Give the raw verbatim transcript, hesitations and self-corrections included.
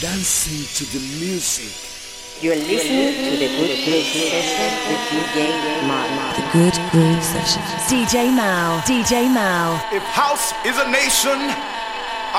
dancing to the music. You're listening to the Good Groove Session with D J Mal. The Good Groove Session. D J Mal. D J Mal. If house is a nation,